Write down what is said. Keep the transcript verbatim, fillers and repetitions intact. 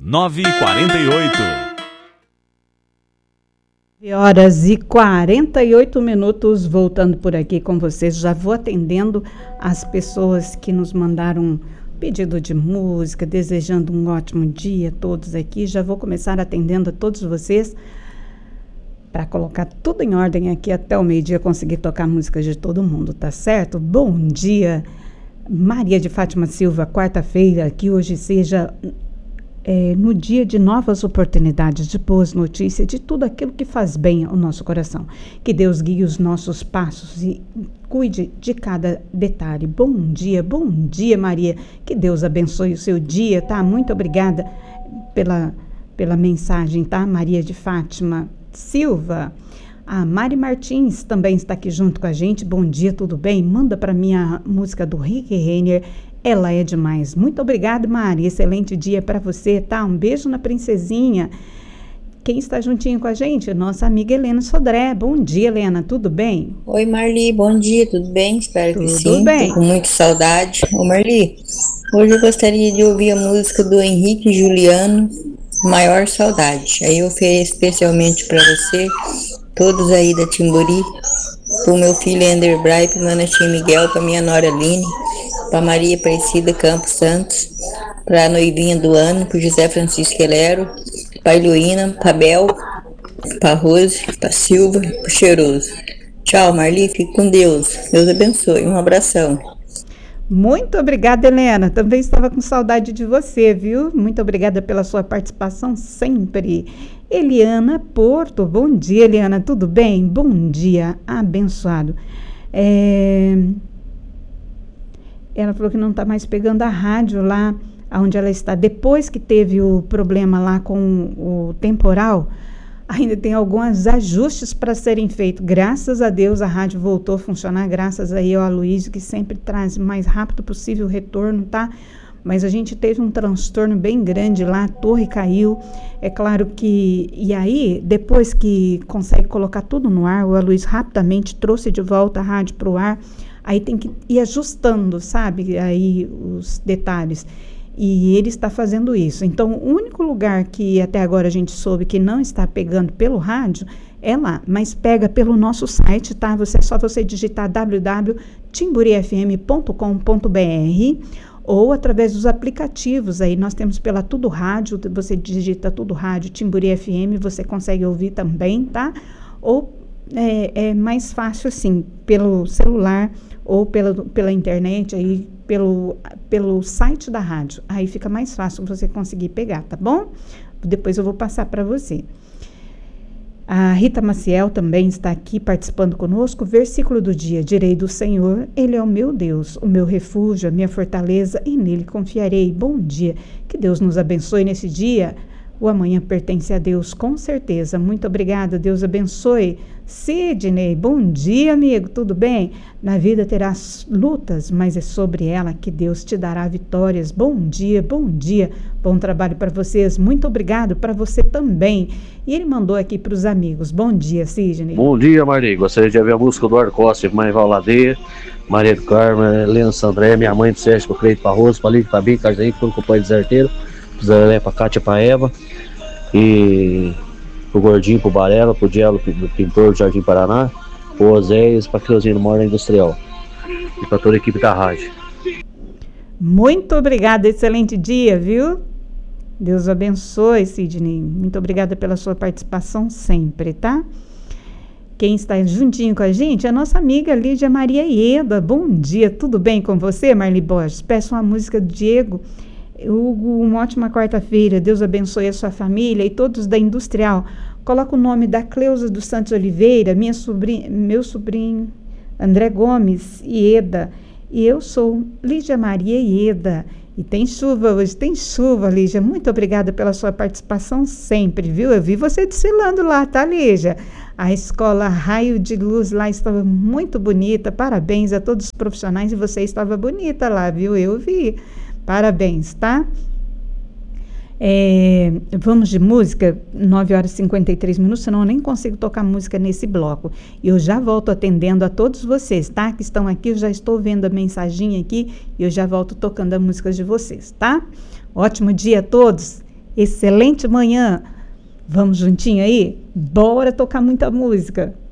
nove e quarenta e oito. nove horas e quarenta e oito minutos, voltando por aqui com vocês. Já vou atendendo as pessoas que nos mandaram pedido de música, desejando um ótimo dia, todos aqui. Já vou começar atendendo a todos vocês para colocar tudo em ordem aqui até o meio-dia, conseguir tocar músicas de todo mundo, tá certo? Bom dia, Maria de Fátima Silva, quarta-feira, que hoje seja é, no dia de novas oportunidades, de boas notícias, de tudo aquilo que faz bem ao nosso coração. Que Deus guie os nossos passos e cuide de cada detalhe. Bom dia, bom dia, Maria. Que Deus abençoe o seu dia, tá? Muito obrigada pela, pela mensagem, tá? Maria de Fátima Silva. A Mari Martins também está aqui junto com a gente. Bom dia, tudo bem? Manda para mim a música do Rick Renner, Ela é Demais. Muito obrigada, Mari. Excelente dia para você, tá? Um beijo na princesinha. Quem está juntinho com a gente? Nossa amiga Helena Sodré. Bom dia, Helena. Tudo bem? Oi, Marli. Bom dia. Tudo bem? Espero tudo que sim. Tudo bem. Tô com muita saudade. Ô, Marli, hoje eu gostaria de ouvir a música do Henrique Juliano, Maior Saudade. Aí eu ofereço especialmente para você, todos aí da Timburi, pro meu filho Ender Bray, pro meu netinho Miguel, pra minha nora Aline, pra Maria Aparecida Campos Santos, pra noivinha do ano, pro José Francisco Helero, pra Iluína, pra Bel, pra Rose, pra Silva, pro Cheiroso. Tchau, Marli, fique com Deus. Deus abençoe. Um abração. Muito obrigada, Helena. Também estava com saudade de você, viu? Muito obrigada pela sua participação sempre. Eliana Porto, bom dia, Eliana, tudo bem? Bom dia, abençoado. É... Ela falou que não está mais pegando a rádio lá onde ela está. Depois que teve o problema lá com o temporal, ainda tem alguns ajustes para serem feitos. Graças a Deus a rádio voltou a funcionar, graças aí ao Aloysio, que sempre traz o mais rápido possível o retorno, tá? Mas a gente teve um transtorno bem grande lá, a torre caiu, é claro que... E aí, depois que consegue colocar tudo no ar, o Aloysio rapidamente trouxe de volta a rádio para o ar, aí tem que ir ajustando, sabe, aí os detalhes. E ele está fazendo isso. Então, o único lugar que até agora a gente soube que não está pegando pelo rádio é lá, mas pega pelo nosso site, tá? Você, é só você digitar w w w ponto timburi f m ponto com ponto b r ou através dos aplicativos. Aí nós temos pela Tudo Rádio, você digita Tudo Rádio, Timburi F M, você consegue ouvir também, tá? Ou é, é mais fácil assim, pelo celular ou pela, pela internet, aí pelo, pelo site da rádio. Aí fica mais fácil você conseguir pegar, tá bom? Depois eu vou passar para você. A Rita Maciel também está aqui participando conosco. Versículo do dia: direi do Senhor, Ele é o meu Deus, o meu refúgio, a minha fortaleza, e nele confiarei. Bom dia, que Deus nos abençoe nesse dia. O amanhã pertence a Deus, com certeza. Muito obrigada, Deus abençoe. Sidney, bom dia, amigo, tudo bem? Na vida terás lutas, mas é sobre ela que Deus te dará vitórias. Bom dia, bom dia, bom trabalho para vocês. Muito obrigado para você também. E ele mandou aqui para os amigos. Bom dia, Sidney. Bom dia, Marli. Gostaria de ouvir a música do Eduardo Costa, Mãe Valadeia, Maria do Carmo, Helena Sandré, minha mãe do Sérgio, para Cleito Barroso, para Lívia, para Bim, Cardaí, para o companheiro deserteiro, para Zé, para Cátia, para Eva, e pro Gordinho, pro Barela, pro Dielo, pro Pintor do Jardim Paraná, pro Oséias, pra Creuzinho do Morda Industrial e pra toda a equipe da rádio. Muito obrigada, excelente dia, viu? Deus abençoe, Sidney. Muito obrigada pela sua participação sempre, tá? Quem está juntinho com a gente é a nossa amiga Lídia Maria Ieda. Bom dia, tudo bem com você, Marli Borges? Peço uma música do Diego. Hugo, uma ótima quarta-feira. Deus abençoe a sua família e todos da Industrial. Coloca o nome da Cleusa dos Santos Oliveira, minha sobrinha, meu sobrinho André Gomes Ieda. E eu sou Lídia Maria Ieda. E tem chuva hoje, tem chuva, Lígia. Muito obrigada pela sua participação sempre, viu? Eu vi você desfilando lá, tá, Lígia? A escola Raio de Luz lá estava muito bonita. Parabéns a todos os profissionais, e você estava bonita lá, viu? Eu vi. Parabéns, tá? É, vamos de música, nove horas e cinquenta e três minutos, senão eu nem consigo tocar música nesse bloco. E eu já volto atendendo a todos vocês, tá? Que estão aqui, eu já estou vendo a mensagem aqui e eu já volto tocando as músicas de vocês, tá? Ótimo dia a todos Excelente manhã. Vamos juntinho aí? Bora tocar muita música.